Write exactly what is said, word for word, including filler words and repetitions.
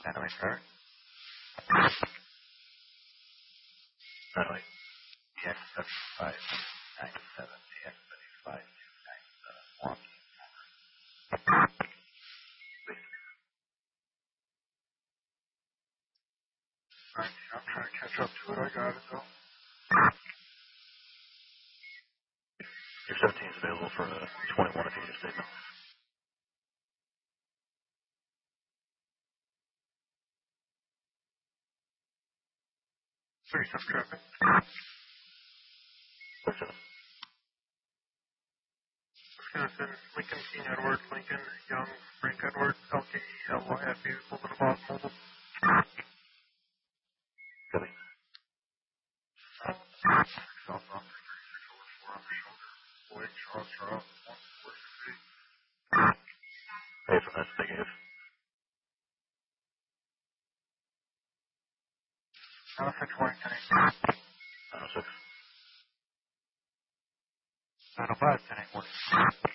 Anyway, sir. Anyway, T X seventy-five ninety-seven, T X seventy-five ninety-seven, one. Alright, I'm trying to catch up to it. I got it, though. Your seventeen is available for a twenty-one if you need a statement. thirty-seven traffic. What's it? Wisconsin, Lincoln, King Edward, Lincoln, Young, Frank Edward, L K E, L Y F U, Golden Boss, Mobile. Copy. Southbound thirty-six over four on the shoulder. Boyd, Charles, Charles, one four six eight. Hey, from this negative. nine oh six, one ten eight. nine oh six. nine oh five, ten eight.